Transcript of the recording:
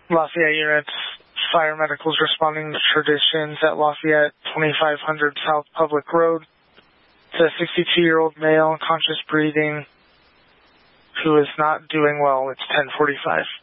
Lafayette units, fire medicals responding to Traditions at Lafayette, 2500 South Public Road. It's a 62-year-old male, conscious breathing, who is not doing well. It's 10:45.